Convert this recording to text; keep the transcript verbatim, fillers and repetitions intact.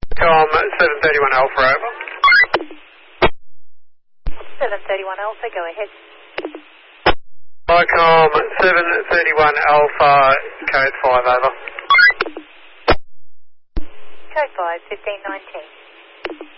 Com seven thirty-one Alpha, over. seven thirty-one Alpha, go ahead. Icom seven thirty-one Alpha, code five, over. Code five, fifteen nineteen.